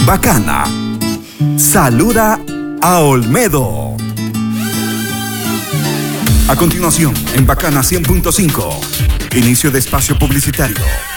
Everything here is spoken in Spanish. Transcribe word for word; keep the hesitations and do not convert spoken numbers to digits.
Bacana. Saluda a Olmedo. A continuación, en Bacana cien punto cinco, inicio de espacio publicitario.